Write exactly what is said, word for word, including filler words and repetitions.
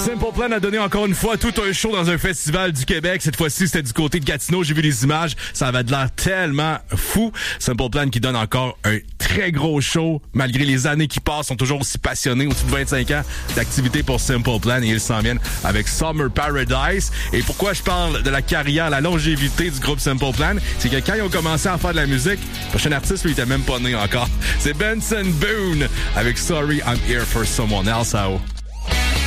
Simple Plan a donné encore une fois tout un show dans un festival du Québec. Cette fois-ci, c'était du côté de Gatineau. J'ai vu les images. Ça avait de l'air tellement fou. Simple Plan qui donne encore un très gros show. Malgré les années qui passent, sont toujours aussi passionnés. Au-dessus de vingt-cinq ans d'activité pour Simple Plan. Et ils s'en viennent avec Summer Paradise. Et pourquoi je parle de la carrière, la longévité du groupe Simple Plan? C'est que quand ils ont commencé à faire de la musique, le prochain artiste, lui, il était même pas né encore. C'est Benson Boone avec Sorry I'm Here for Someone Else.